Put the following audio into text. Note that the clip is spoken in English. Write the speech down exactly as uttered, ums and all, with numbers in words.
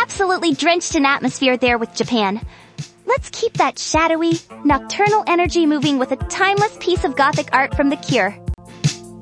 absolutely drenched in atmosphere there with Japan. Let's keep that shadowy, nocturnal energy moving with a timeless piece of Gothic art from The Cure.